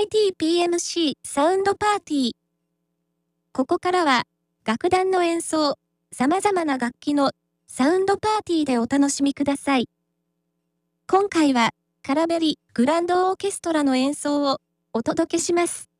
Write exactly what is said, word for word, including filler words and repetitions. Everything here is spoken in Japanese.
イティーピーエムシー サウンドパーティー。ここからは、楽団の演奏、様々な楽器のサウンドパーティーでお楽しみください。今回は、カラベリグランドオーケストラの演奏をお届けします。